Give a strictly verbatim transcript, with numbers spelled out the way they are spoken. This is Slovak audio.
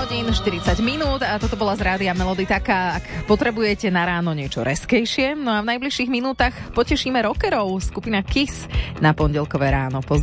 hodín štyridsať minút a toto bola z Rádia Melody taká, ak potrebujete na ráno niečo reskejšie. No a v najbližších minútach potešíme rockerov, skupina Kiss na pondelkové ráno.